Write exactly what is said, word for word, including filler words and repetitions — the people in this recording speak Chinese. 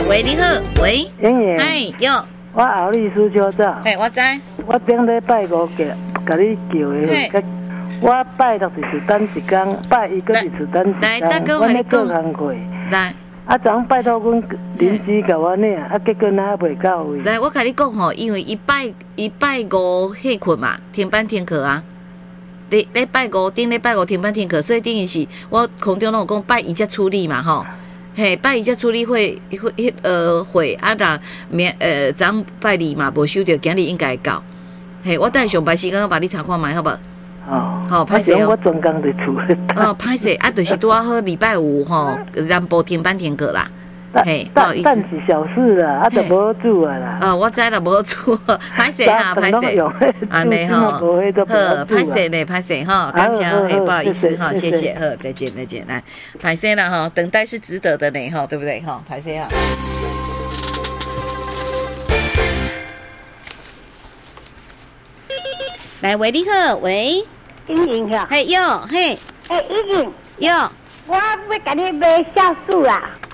喂，你好，喂， 莹莹， 哎，哟， 我后律师小早， 嘿，我知， 我顶礼拜五给甲你叫的，我拜六就是等一天，拜一个就是等一来，大天， 哥， 我咧我跟你讲， 做工课。 来， 啊，昨拜托阮邻居甲我领，啊，结果哪袂到位。 来，我跟你讲吼，因为一拜一拜五歇困嘛，停班停课啊。礼礼拜五顶礼拜五停班停课，所以等于是我空中拢有讲拜一才处理嘛吼。嘿，拜一才处理会会迄呃会啊，若明呃昨拜二嘛无收到，今日应该会到。嘿，我等上班时间我帮你查看卖好无？ 哦， 好，歹势哦。 我专工伫厝咧。 哦，歹势啊，就是拄啊好礼拜五吼，南部停班停课啦。嘿，不好意思， 但是小事啦，啊，就无好煮啊啦。 呃，我知啦，无好煮，歹势哈，歹势，安尼吼，好，歹势咧，歹势哈，感谢，嘿，不好意思哈，谢谢，好，再见，再见，来，歹势啦哈，等待是值得的呢哈，对不对哈，歹势啊。来，喂，你好，喂， 莹莹呀， 嘿，哟，嘿， 哎，莹莹， 哟， 我要甲你买酵素啊。